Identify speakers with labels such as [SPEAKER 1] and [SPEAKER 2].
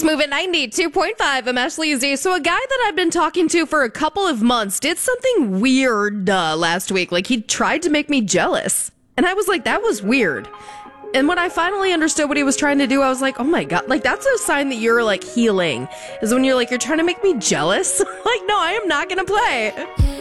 [SPEAKER 1] Move at 92.5. I'm Ashley Uzay. So a guy that I've been talking to for a couple of months did something weird last week. Like, he tried to make me jealous. And I was like, that was weird. And when I finally understood what he was trying to do, I was like, oh my God, like, that's a sign that you're like healing, is when you're like, you're trying to make me jealous. Like, no, I am not going to play.